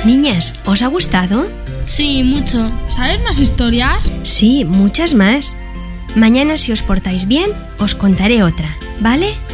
Niñas, ¿os ha gustado? Sí, mucho. ¿Sabes más historias? Sí, muchas más. Mañana, si os portáis bien, os contaré otra, ¿vale?